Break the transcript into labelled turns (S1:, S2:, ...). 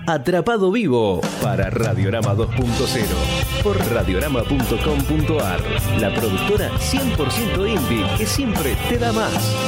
S1: Atrapado Vivo para Radiorama 2.0 por radiorama.com.ar, la productora 100% indie que siempre te da más.